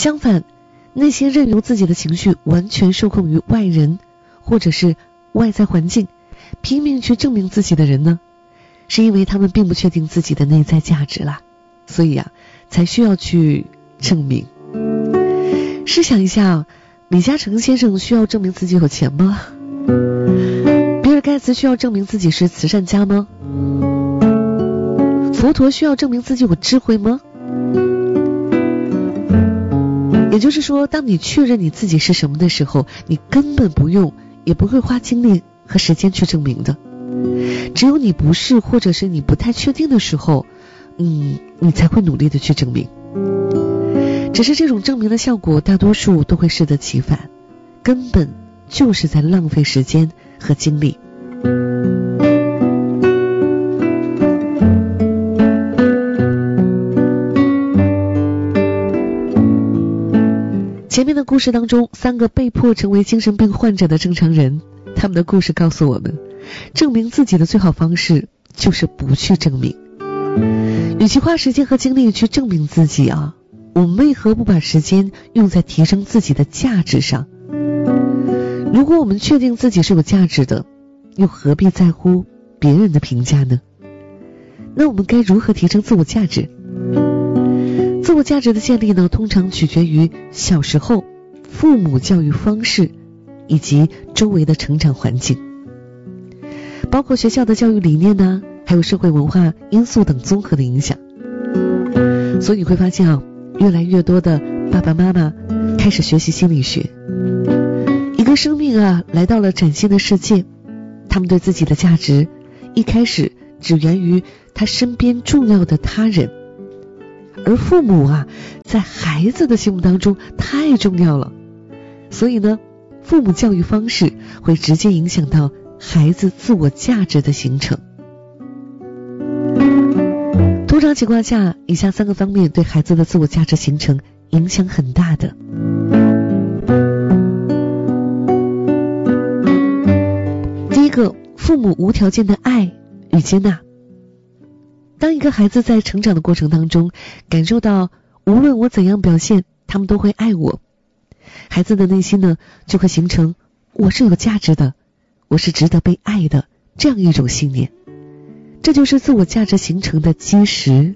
相反，那些任由自己的情绪完全受控于外人或者是外在环境，拼命去证明自己的人呢，是因为他们并不确定自己的内在价值啦，所以才需要去证明。试想一下，李嘉诚先生需要证明自己有钱吗？比尔盖茨需要证明自己是慈善家吗？佛陀需要证明自己有智慧吗？也就是说，当你确认你自己是什么的时候，你根本不用也不会花精力和时间去证明的。只有你不是或者是你不太确定的时候，你才会努力的去证明。只是这种证明的效果大多数都会适得其反，根本就是在浪费时间和精力。前面的故事当中，3个被迫成为精神病患者的正常人，他们的故事告诉我们，证明自己的最好方式就是不去证明。与其花时间和精力去证明自己我们为何不把时间用在提升自己的价值上？如果我们确定自己是有价值的，又何必在乎别人的评价呢？那我们该如何提升自我价值？自我价值的建立呢，通常取决于小时候父母教育方式以及周围的成长环境，包括学校的教育理念呢，还有社会文化因素等综合的影响。所以你会发现越来越多的爸爸妈妈开始学习心理学。一个生命来到了崭新的世界，他们对自己的价值一开始只源于他身边重要的他人，而父母在孩子的心目当中太重要了，所以呢，父母教育方式会直接影响到孩子自我价值的形成。通常情况下，以下3个方面对孩子的自我价值形成影响很大的。第一个，父母无条件的爱与接纳。当一个孩子在成长的过程当中感受到无论我怎样表现，他们都会爱我，孩子的内心呢就会形成我是有价值的，我是值得被爱的这样一种信念，这就是自我价值形成的基石。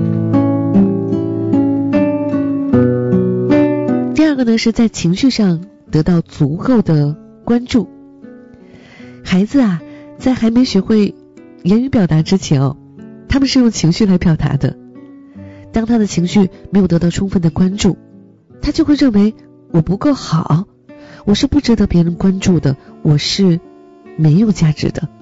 第二个呢，是在情绪上得到足够的关注。孩子在还没学会言语表达之前他们是用情绪来表达的。当他的情绪没有得到充分的关注，他就会认为我不够好，我是不值得别人关注的，我是没有价值的。